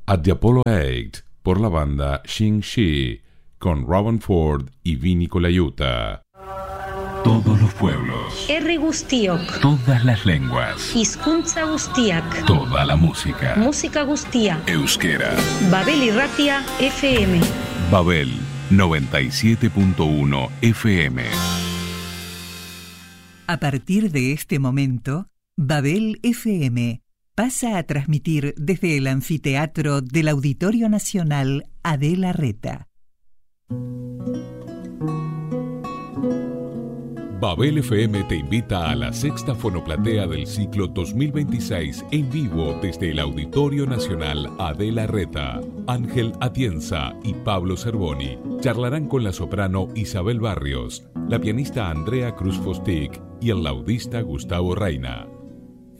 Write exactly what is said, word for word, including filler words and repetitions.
At the Apollo ocho por la banda Xing Shi con Robin Ford y Vinny Colaiuta. Todos los pueblos. Herri guztiok. Todas las lenguas. Hizkuntza guztiak. Toda la música. Música guztia. Euskera. Babel Irratia F M. Babel noventa y siete punto uno F M. A partir de este momento, Babel F M pasa a transmitir desde el anfiteatro del Auditorio Nacional Adela Reta. Babel F M te invita a la sexta fonoplatea del ciclo dos mil veintiséis en vivo desde el Auditorio Nacional Adela Reta. Ángel Atienza y Pablo Cervoni charlarán con la soprano Isabel Barrios, la pianista Andrea Cruz Fostic y el laudista Gustavo Reina.